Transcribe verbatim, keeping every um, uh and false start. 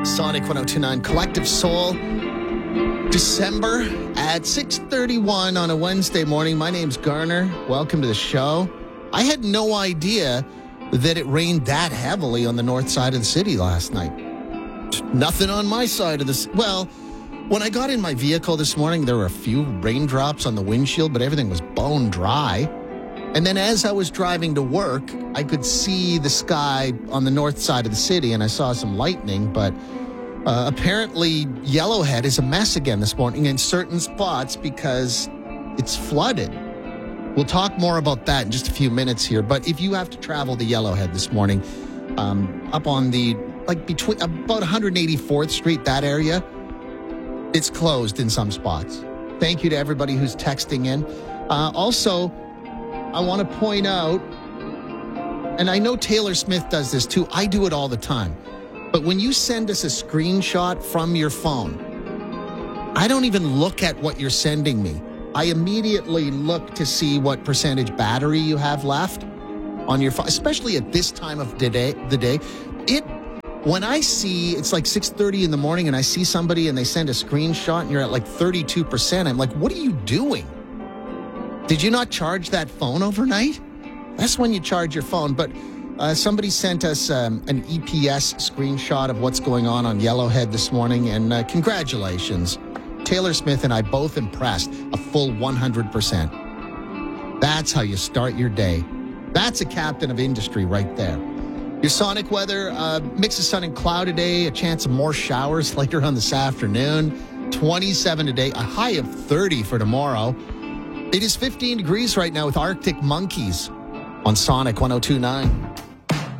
Sonic one oh two point nine Collective Soul. December at six thirty-one on a Wednesday morning. My name's Garner. Welcome to the show. I had no idea that it rained that heavily on the north side of the city last night. Nothing on my side of this. Well, when I got in my vehicle this morning, there were a few raindrops on the windshield, but everything was bone dry. And then as I was driving to work, I could see the sky on the north side of the city, and I saw some lightning, but uh, apparently Yellowhead is a mess again this morning in certain spots because it's flooded. We'll talk more about that in just a few minutes here, but if you have to travel to Yellowhead this morning, um, up on the, like between, about one eighty-fourth Street, that area, it's closed in some spots. Thank you to everybody who's texting in. Uh, also, I want to point out, and I know Taylor Smith does this too, I do it all the time, but when you send us a screenshot from your phone, I don't even look at what you're sending me. I immediately look to see what percentage battery you have left on your phone, especially at this time of the day. The day. It, when I see, it's like six thirty in the morning and I see somebody and they send a screenshot and you're at like thirty-two percent, I'm like, what are you doing? Did you not charge that phone overnight? That's when you charge your phone. But uh, somebody sent us um, an E P S screenshot of what's going on on Yellowhead this morning, and uh, congratulations. Taylor Smith and I both impressed, a full one hundred percent. That's how you start your day. That's a captain of industry right there. Your Sonic weather, uh, mix of sun and cloud today, a chance of more showers later on this afternoon. twenty-seven today, a high of thirty for tomorrow. It is fifteen degrees right now with Arctic Monkeys on Sonic one oh two point nine.